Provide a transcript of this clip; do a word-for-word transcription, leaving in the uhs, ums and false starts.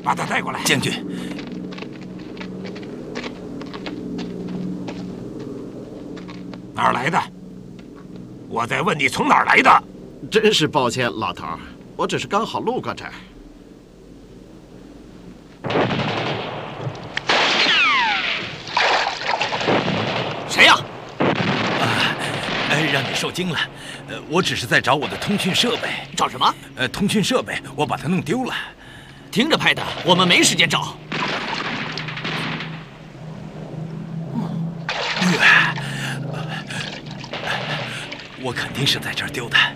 把他带过来。 将军， 哪儿来的？我在问你从哪儿来的。 真是抱歉，老头儿，我只是刚好路过这儿。 谁呀？ 哎，让你受惊了。呃，我只是在找我的通讯设备。 找什么？ 呃，通讯设备，我把它弄丢了。 听着，派的，我们没时间找。 我肯定是在这儿丢的。